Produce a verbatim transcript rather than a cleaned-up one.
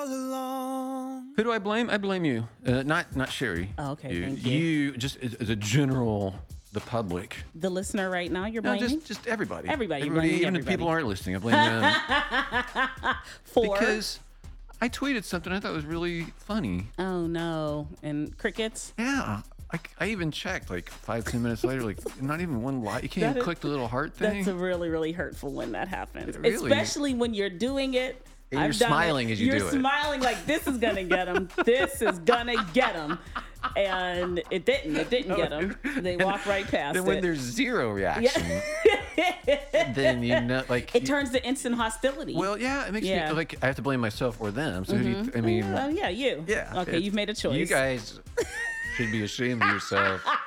along. Who do I blame? I blame you. Uh, not not Sherry. Oh, okay, You, thank you. you just as as a general, the public. The listener right now, you're No, blaming? just just everybody. Everybody, you're Everybody, blaming even if everybody. people aren't listening, I blame them. For? Because I tweeted something I thought was really funny. Oh, no. And crickets? Yeah. I, I even checked like five, ten minutes later, like not even one like. You can't That even is- click the little heart thing. That's a really, really hurtful when that happens. It really- Especially when you're doing it. And you're I've done smiling it. as you you're do it. You're smiling like this is gonna get them. This is gonna get them, and it didn't. It didn't get them. They walked right past Then it. when there's zero reaction, then you know, like it turns to instant hostility. Well, yeah, it makes Yeah. me like I have to blame myself or them. So who do you th- I mean, Oh yeah, you. yeah. Okay, it's- you've made a choice. You guys should be ashamed of yourself.